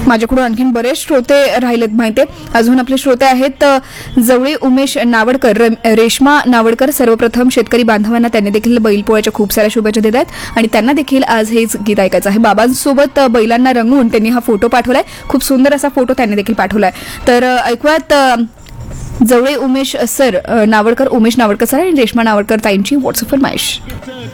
माझ्याकडून आणखीन बरेच श्रोते राहिलेत माहिती. अजून आपले श्रोते आहेत जवळे उमेश नावडकर, रेश्मा नावडकर. सर्वप्रथम शेतकरी बांधवांना त्यांनी देखील बैलपोळ्याच्या खूप साऱ्या शुभेच्छा देत आहेत आणि त्यांना देखील आज हेच गीत ऐकायचं आहे. बाबांसोबत बैलांना रंगवून त्यांनी हा फोटो पाठवलाय. खूप सुंदर असा फोटो त्यांनी देखील पाठवलाय. तर ऐकूयात जवळे उमेश नावडकर सर आणि रेश्मा नावडकर ताईंची व्हॉट्सअप फरमाईश.